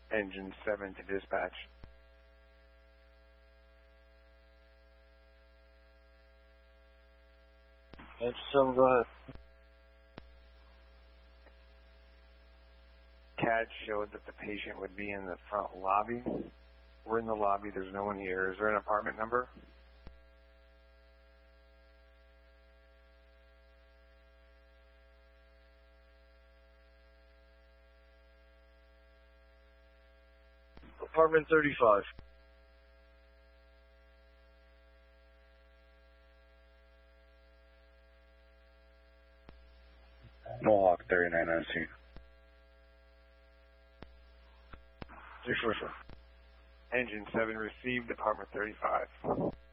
Engine 7 to dispatch. Engine 7, go ahead. CAD showed that the patient would be in the front lobby. We're in the lobby. There's no one here. Is there an apartment number? Apartment 35. Mohawk 39 NC. 344. Engine 7 received, apartment 35.